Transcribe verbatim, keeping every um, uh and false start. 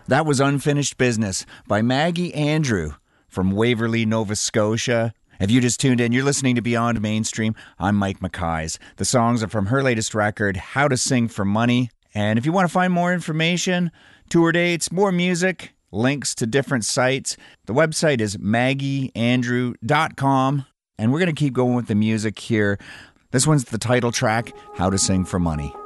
That was Unfinished Business by Maggie Andrew from Waverly, Nova Scotia. If you just tuned in, you're listening to Beyond Mainstream. I'm Mike McKays. The songs are from her latest record, How to Sing for Money. And if you want to find more information, tour dates, more music, links to different sites, the website is maggie andrew dot com. And we're going to keep going with the music here. This one's the title track, How to Sing for Money.